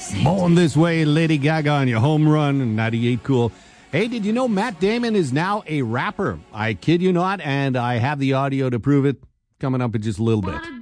Born This Way, Lady Gaga on your home run and 98 Cool. Hey, did you know Matt Damon is now a rapper? I kid you not, and I have the audio to prove it coming up in just a little bit.